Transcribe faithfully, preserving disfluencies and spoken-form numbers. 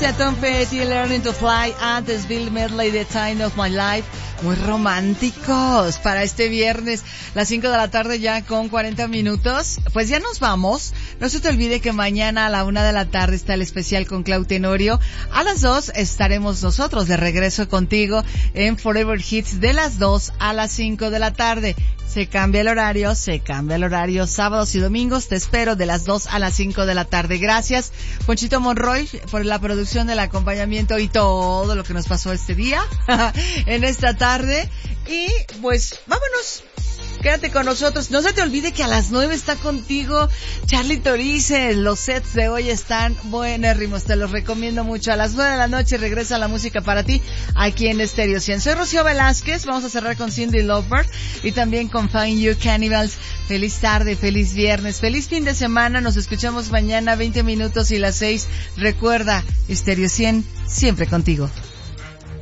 Escuchaste a Tom Petty, Learning to Fly, antes Bill Medley, The Time of My Life. Muy románticos para este viernes, las cinco de la tarde ya con cuarenta minutos. Pues ya nos vamos. No se te olvide que mañana a la una de la tarde está el especial con Clau Tenorio. A las dos estaremos nosotros de regreso contigo en Forever Hits de las dos a las cinco de la tarde. Se cambia el horario, se cambia el horario, sábados y domingos. Te espero de las dos a las cinco de la tarde. Gracias, Ponchito Monroy, por la producción del acompañamiento y todo lo que nos pasó este día, en esta tarde. Y pues, vámonos. Quédate con nosotros. No se te olvide que a las nueve está contigo Charlie Torice. Los sets de hoy están buenérrimos. Te los recomiendo mucho. A las nueve de la noche regresa la música para ti aquí en Stereo cien. Soy Rocío Velázquez. Vamos a cerrar con Cyndi Lauper y también con Find You Cannibals. Feliz tarde, feliz viernes, feliz fin de semana. Nos escuchamos mañana veinte minutos y las seis. Recuerda, Stereo cien siempre contigo.